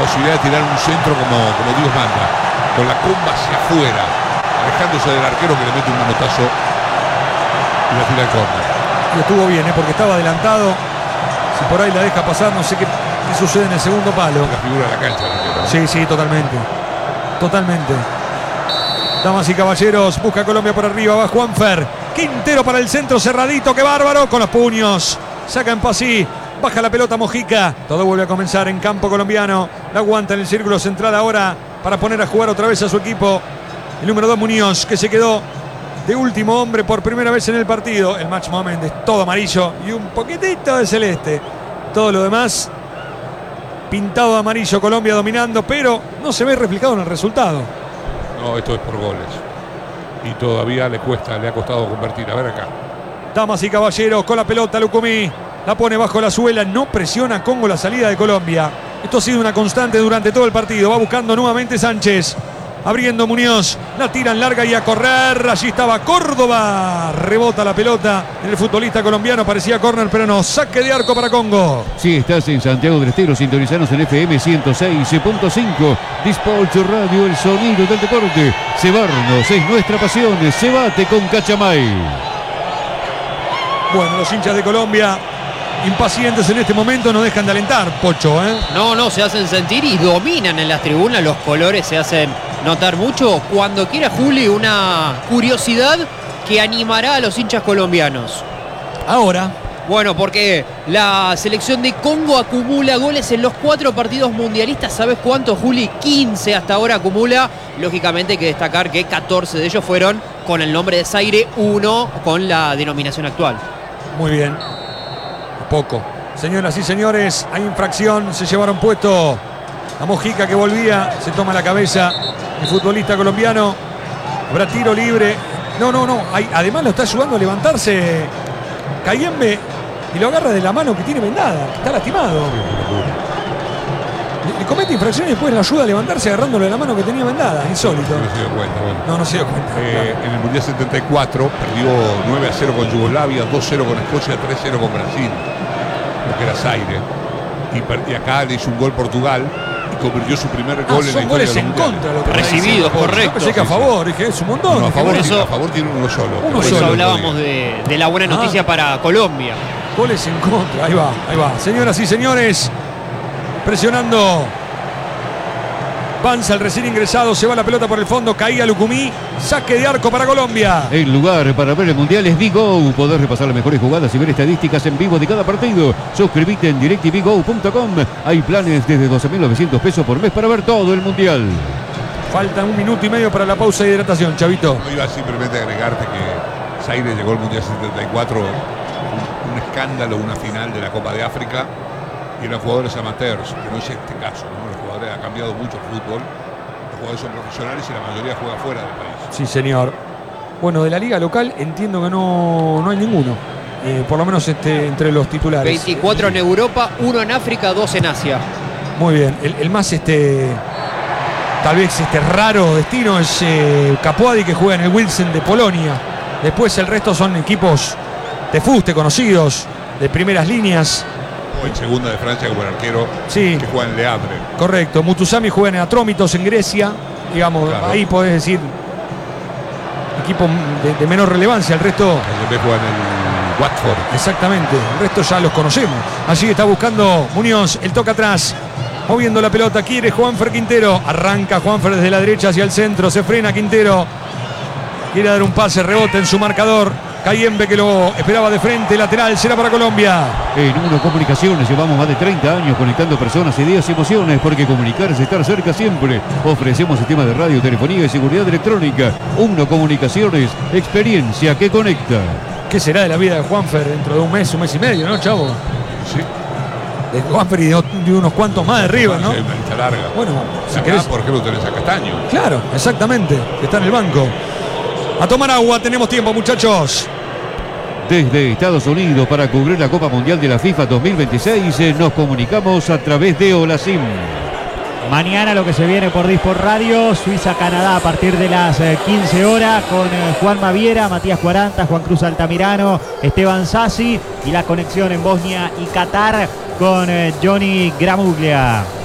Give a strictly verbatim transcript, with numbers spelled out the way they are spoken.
posibilidad de tirar un centro como, como Dios manda, con la comba hacia afuera, alejándose del arquero que le mete un manotazo y la tira al córner. Y estuvo bien, ¿eh? Porque estaba adelantado. Si por ahí la deja pasar, no sé qué, qué sucede en el segundo palo. La figura de la cancha, el arquero, ¿no? Sí, sí, totalmente. Totalmente. Damas y caballeros, busca Colombia por arriba, va Juanfer. Quintero para el centro, cerradito, qué bárbaro, con los puños. Saca en pasí, baja la pelota Mojica. Todo vuelve a comenzar en campo colombiano. La aguanta en el círculo central ahora para poner a jugar otra vez a su equipo. El número dos, Muñoz, que se quedó de último hombre por primera vez en el partido. El match moment es todo amarillo y un poquitito de celeste. Todo lo demás pintado de amarillo. Colombia dominando, pero no se ve reflejado en el resultado. No, esto es por goles. Y todavía le cuesta, le ha costado convertir. A ver acá. Damas y caballeros, con la pelota Lucumí. La pone bajo la suela. No presiona Congo la salida de Colombia. Esto ha sido una constante durante todo el partido. Va buscando nuevamente Sánchez. Abriendo Muñoz, la tiran larga y a correr. Allí estaba Córdoba. Rebota la pelota en el futbolista colombiano. Parecía córner, pero no. Saque de arco para Congo. Si estás en Santiago del Estero, sintonizanos en F M ciento seis punto cinco. Dispatch Radio, el sonido del deporte. Cebarnos es nuestra pasión. Cebate con Cachamay. Bueno, los hinchas de Colombia, impacientes en este momento, no dejan de alentar, Pocho, ¿eh? No, no, se hacen sentir y dominan en las tribunas. Los colores se hacen notar mucho. Cuando quiera, Juli, una curiosidad que animará a los hinchas colombianos. Ahora. Bueno, porque la selección de Congo acumula goles en los cuatro partidos mundialistas. ¿Sabes cuántos, Juli? quince hasta ahora acumula. Lógicamente hay que destacar que catorce de ellos fueron con el nombre de Zaire, uno con la denominación actual. Muy bien. Poco. Señoras y señores, hay infracción. Se llevaron puesto a Mojica, que volvía. Se toma la cabeza el futbolista colombiano. Habrá tiro libre. No, no, no. Hay, además lo está ayudando a levantarse Cayembe y lo agarra de la mano que tiene vendada, que está lastimado. Le, le comete infracción y después lo ayuda a levantarse agarrándolo de la mano que tenía vendada. Insólito. No se dio cuenta. Bueno. No, no se dio cuenta. Eh, claro. En el Mundial setenta y cuatro perdió nueve a cero con Yugoslavia, dos a cero con Escocia, tres a cero con Brasil, lo que era Zaire. Y, per- y acá le hizo un gol Portugal y convirtió su primer Ah, gol en la son historia goles de los en mundiales. contra lo que Recibidos, está diciendo. correcto. Yo pensé que a favor, dije, es un montón. No, a, Dije, favor, bueno, tiene- a favor tiene uno solo. Uno Por solo. eso el hablábamos otro día. de, de la buena noticia Ah. para Colombia. goles en contra. Ahí va, ahí va. Señoras y señores, presionando. Panza, el recién ingresado, se va la pelota por el fondo, caía Lucumí, saque de arco para Colombia. El lugar para ver el Mundial es Vigo. Podés repasar las mejores jugadas y ver estadísticas en vivo de cada partido. Suscríbete en directvigo punto com. Hay planes desde doce mil novecientos pesos por mes para ver todo el Mundial. Falta un minuto y medio para la pausa de hidratación, Chavito. No iba simplemente a agregarte que Zaire llegó al Mundial setenta y cuatro, un, un escándalo, una final de la Copa de África, y eran jugadores amateurs, que no es este caso, ¿no? Los jugadores ha cambiado mucho el fútbol, los jugadores son profesionales y la mayoría juega fuera del país. Sí, señor. Bueno, de la liga local entiendo que no, no hay ninguno. Eh, por lo menos este, entre los titulares. veinticuatro en Europa, uno en África, dos en Asia. Muy bien. El, el más este. Tal vez este raro destino es eh, Capuadi, que juega en el Wilson de Polonia. Después el resto son equipos de fuste conocidos, de primeras líneas. O en segunda de Francia como el arquero, Sí. que juega en Le Havre. Correcto. Mutusami juega en Atrómitos en Grecia. Digamos, Claro. ahí podés decir equipo de, de menor relevancia. El resto, El B juega en el Watford. exactamente, el resto ya los conocemos. Allí está buscando Muñoz, el toca atrás. Moviendo la pelota, quiere Juanfer Quintero. Arranca Juanfer desde la derecha hacia el centro. Se frena Quintero. Quiere dar un pase, rebota en su marcador. Cayembe, que lo esperaba de frente. Lateral, será para Colombia. En Uno Comunicaciones llevamos más de treinta años conectando personas, ideas y emociones, porque comunicar es estar cerca siempre. Ofrecemos sistemas de radio, telefonía y seguridad electrónica. Uno Comunicaciones, experiencia que conecta. ¿Qué será de la vida de Juanfer dentro de un mes, un mes y medio, no, chavo? Sí. De Juanfer y de, de unos cuantos más de River, ¿no? Sí, hay una lista larga. Bueno, si Acá, querés. por ejemplo, tenés a Castaño. Claro, exactamente. Que está en el banco. A tomar agua, tenemos tiempo, muchachos. Desde Estados Unidos para cubrir la Copa Mundial de la FIFA dos mil veintiséis eh, nos comunicamos a través de Olasim. Mañana lo que se viene por Disport Radio, Suiza-Canadá a partir de las eh, quince horas con eh, Juan Maviera, Matías Cuaranta, Juan Cruz Altamirano, Esteban Sassi y la conexión en Bosnia y Qatar con eh, Johnny Gramuglia.